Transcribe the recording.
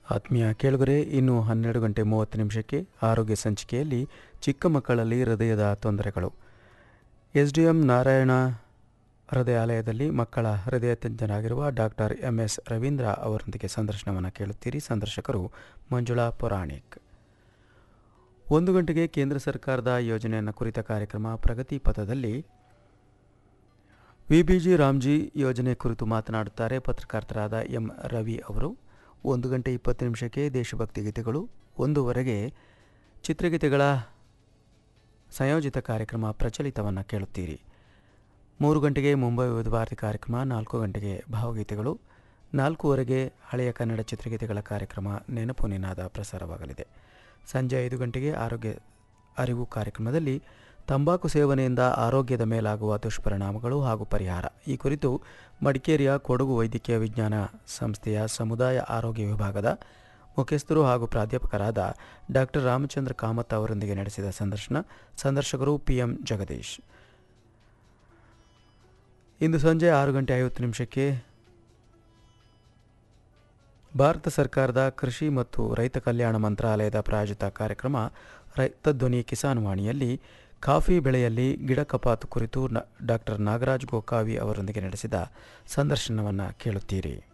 ಆತ್ಮೀಯ ಕೇಳುಗರೆ, ಇನ್ನು 12:30 ಆರೋಗ್ಯ ಸಂಚಿಕೆಯಲ್ಲಿ ಚಿಕ್ಕ ಮಕ್ಕಳಲ್ಲಿ ಹೃದಯದ ತೊಂದರೆಗಳು. ಎಸ್ಡಿಎಂ ನಾರಾಯಣ ಹೃದಯಾಲಯದಲ್ಲಿ ಮಕ್ಕಳ ಹೃದಯ ತಜ್ಞರಾಗಿರುವ ಡಾಕ್ಟರ್ MS ರವೀಂದ್ರ ಅವರೊಂದಿಗೆ ಸಂದರ್ಶನವನ್ನು ಕೇಳುತ್ತೀರಿ. ಸಂದರ್ಶಕರು ಮಂಜುಳಾ ಪುರಾಣಿಕ್. 1 ಗಂಟೆಗೆ ಕೇಂದ್ರ ಸರ್ಕಾರದ ಯೋಜನೆಯನ್ನು ಕುರಿತ ಕಾರ್ಯಕ್ರಮ ಪ್ರಗತಿ ಪಥದಲ್ಲಿ VBG ರಾಮ್ಜಿ ಯೋಜನೆ ಕುರಿತು ಮಾತನಾಡುತ್ತಾರೆ ಪತ್ರಕರ್ತರಾದ M ರವಿ ಅವರು. 1:20 ದೇಶಭಕ್ತಿ ಗೀತೆಗಳು, 1:00 ಚಿತ್ರಗೀತೆಗಳ ಸಂಯೋಜಿತ ಕಾರ್ಯಕ್ರಮ ಪ್ರಚಲಿತವನ್ನು ಕೇಳುತ್ತೀರಿ. 3 ಗಂಟೆಗೆ ಮುಂಬೈ ವಿವಿಧ ಭಾರತಿ ಕಾರ್ಯಕ್ರಮ, 4 ಗಂಟೆಗೆ ಭಾವಗೀತೆಗಳು, 4:15 ಹಳೆಯ ಕನ್ನಡ ಚಿತ್ರಗೀತೆಗಳ ಕಾರ್ಯಕ್ರಮ ನೆನಪು ನಿನಾದ ಪ್ರಸಾರವಾಗಲಿದೆ. ಸಂಜೆ 5 ಗಂಟೆಗೆ ಆರೋಗ್ಯ ಅರಿವು ಕಾರ್ಯಕ್ರಮದಲ್ಲಿ ತಂಬಾಕು ಸೇವನೆಯಿಂದ ಆರೋಗ್ಯದ ಮೇಲಾಗುವ ದುಷ್ಪರಿಣಾಮಗಳು ಹಾಗೂ ಪರಿಹಾರ ಈ ಕುರಿತು ಮಡಿಕೇರಿಯ ಕೊಡಗು ವೈದ್ಯಕೀಯ ವಿಜ್ಞಾನ ಸಂಸ್ಥೆಯ ಸಮುದಾಯ ಆರೋಗ್ಯ ವಿಭಾಗದ ಮುಖ್ಯಸ್ಥರು ಹಾಗೂ ಪ್ರಾಧ್ಯಾಪಕರಾದ ಡಾಕ್ಟರ್ ರಾಮಚಂದ್ರ ಕಾಮತ್ ಅವರೊಂದಿಗೆ ನಡೆಸಿದ ಸಂದರ್ಶನ. ಸಂದರ್ಶಕರು PM ಜಗದೀಶ್. ಇಂದು ಸಂಜೆ 6:50 ಭಾರತ ಸರ್ಕಾರದ ಕೃಷಿ ಮತ್ತು ರೈತ ಕಲ್ಯಾಣ ಮಂತ್ರಾಲಯದ ಪ್ರಾಯೋಜಿತ ಕಾರ್ಯಕ್ರಮ ರೈತ ಧ್ವನಿ ಕಿಸಾನ್ ವಾಣಿಯಲ್ಲಿ ಕಾಫಿ ಬೆಳೆಯಲ್ಲಿ ಗಿಡ ಕಪಾತು ಕುರಿತು ಡಾಕ್ಟರ್ ನಾಗರಾಜ್ ಗೋಕಾವಿ ಅವರೊಂದಿಗೆ ನಡೆಸಿದ ಸಂದರ್ಶನವನ್ನು ಕೇಳುತ್ತೀರಿ.